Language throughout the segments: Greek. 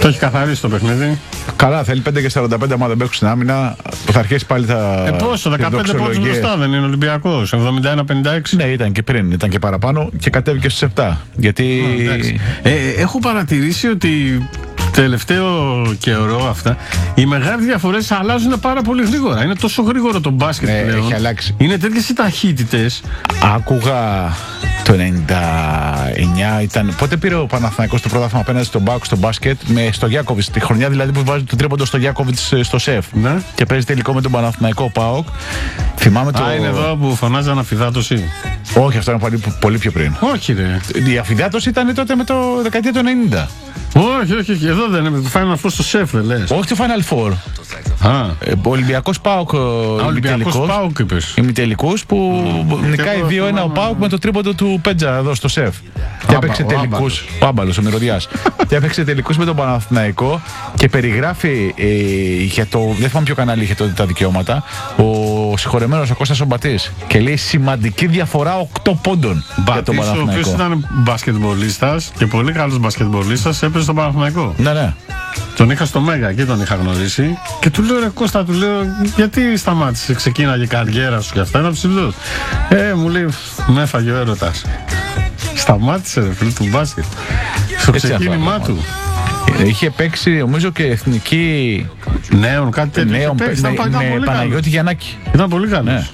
Το έχει καθαρίσει το παιχνίδι. Καλά, θέλει 5 και 45 άμα δεν παίξουν στην άμυνα. Που θα αρχίσει πάλι τα. Πόσο, 15 πόντους μπροστά δεν είναι Ολυμπιακός. 71-56. Ναι, ήταν και πριν, ήταν και παραπάνω και κατέβηκε στους 7. Γιατί. Έχω παρατηρήσει ότι τελευταίο καιρό αυτά οι μεγάλες διαφορές αλλάζουν πάρα πολύ γρήγορα. Είναι τόσο γρήγορο το μπάσκετ πλέον. Έχει αλλάξει. Είναι τέτοιες οι ταχύτητες. Άκουγα το 99 ήταν. Πότε πήρε ο Παναθηναϊκός το πρωτάθλημα απέναντι στον ΠΑΟΚ στο μπάσκετ με στο Γιάκοβιτς. Τη χρονιά δηλαδή που βάζει το τρίποντο στο Γιάκοβιτς στο ΣΕΦ. Ναι. Και παίζει τελικό με τον Παναθηναϊκό ΠΑΟΚ. Θυμάμαι το. Είναι εδώ που φωνάζαν αφιδάτωση. Όχι, αυτό είναι πολύ πιο πριν. Όχι, ρε. Η αφιδάτωση ήταν τότε με το δεκαετία του 90. Όχι. Εδώ δεν είναι. Το Final Four στο ΣΕΦ, δεν λες. Όχι το Final Four. Ολυμπιακός ΠΑΟΚ. Ολυμπιακός ΠΑΟΚ είπες. Ημιτελικούς που νικάει 2-1 ο ΠΑΟΚ με το τρίποντο του Πέτζα εδώ στο ΣΕΦ. Και έπαιξε τελικούς. Πάμπαλος ο Μυρωδιάς. Και έπαιξε τελικούς με τον Παναθηναϊκό και περιγράφει για το. Δεν θυμάμαι ποιο κανάλι είχε τότε τα δικαιώματα. Ο συγχωρεμένος ο Κώστας ο Μπατής. Και λέει σημαντική διαφορά 8 πόντων για τον Παναθηναϊκό. Ο οποίος ήταν μπασκετμπολίστας και πολύ καλός μπασκετμπολίστας, έπαιζε στον Παναθηναϊκό. Ναι. Τον είχα στο Μέγα και τον είχα γνωρίσει. Και του λέω, ρε Κώστα, γιατί σταμάτησε, ξεκίναγε καριέρα σου και αυτά, είναι ψηλός. Μου λέει, με έφαγε ο έρωτας. Σταμάτησε, ρε φίλε, του μπάσκετ. Στο ξεκίνημά του. Είχε παίξει, νομίζω και εθνική. Νέων, κάτι τέτοιο. Με Παναγιώτη Γιαννάκη. Ήταν πολύ καλός.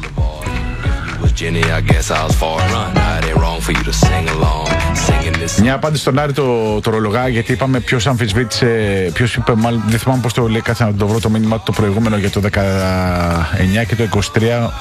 Μια απάντηση στον Άρη το ρολογά, γιατί είπαμε ποιος αμφισβήτησε, ποιος είπε, μάλλον δεν θυμάμαι πώς το λέει, κάτσε να το βρω το μήνυμα το προηγούμενο για το 19 και το 23.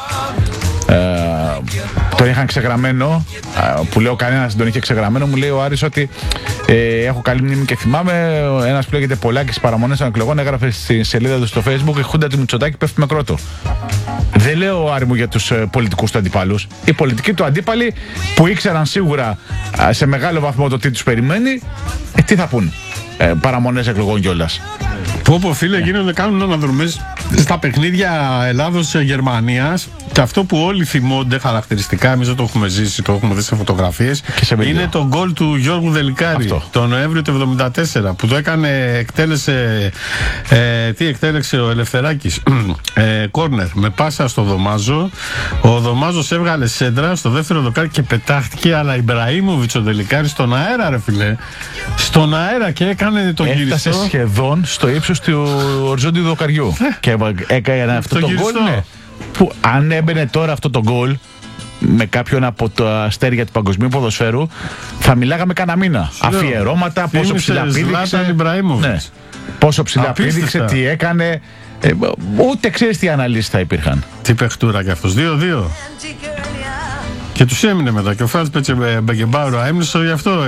Το είχαν ξεγραμμένο, που λέω κανένας τον είχε ξεγραμμένο. Μου λέει ο Άρης ότι έχω καλή μνήμη και θυμάμαι. Ένας που λέγεται Πολάκης παραμονές των εκλογών έγραφε στη σελίδα του στο Facebook η Χούντα του Μητσοτάκη πέφτει με κρότο. Δεν λέω, Άρη μου, για τους πολιτικούς του αντιπάλους. Οι πολιτικοί του αντίπαλοι που ήξεραν σίγουρα σε μεγάλο βαθμό το τι τους περιμένει, τι θα πούν. Παραμονές εκλογών κιόλας. Πω φίλε, κάνουν αναδρομές στα παιχνίδια Ελλάδος-Γερμανίας και αυτό που όλοι θυμώνται χαρακτηριστικά, εμείς δεν το έχουμε ζήσει, το έχουμε δει σε φωτογραφίες, είναι το γκολ του Γιώργου Δελικάρη το Νοέμβριο του 1974 που το εκτέλεσε ο Ελευθεράκης κόρνερ με πάσα στο Δωμάζο. Ο Δωμάζος έβγαλε σέντρα στο δεύτερο δοκάρι και πετάχτηκε, αλλά Ιμπραήμοβιτς ο Δελικάρης στον αέρα, ρε φίλε, στον αέρα, και έκανε το γυριστό. Έφτασε σχεδόν στο ύψος του οριζόντιου δοκαριού και έκανε αυτό το γκολ. Που αν έμπαινε τώρα αυτό το γκολ με κάποιον από τα αστέρια του παγκοσμίου ποδοσφαίρου, θα μιλάγαμε κανένα μήνα. Αφιερώματα, πόσο ψηλά πήδηξε. Ναι. Πόσο ψηλά πήδηξε, τι έκανε. Ούτε ξέρεις τι αναλύσεις θα υπήρχαν. Τι παιχτούρα κι αυτός. 2-2. Και τους έμεινε μετά. Και ο Φραντς Μπεκεμπάουερ έμεινε γι' αυτό.